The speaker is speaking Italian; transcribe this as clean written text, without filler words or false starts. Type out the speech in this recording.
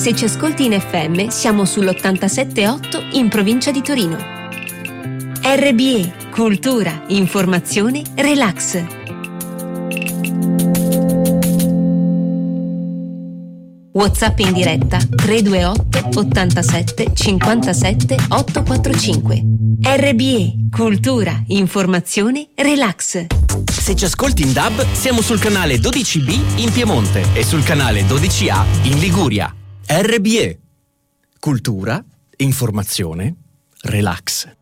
Se ci ascolti in FM, siamo sull'87.8 in provincia di Torino. RBE, cultura, informazione, relax. WhatsApp in diretta 328 87 57 845. RBE, cultura, informazione, relax. Se ci ascolti in DAB, siamo sul canale 12B in Piemonte e sul canale 12A in Liguria. RBE, cultura, informazione, relax.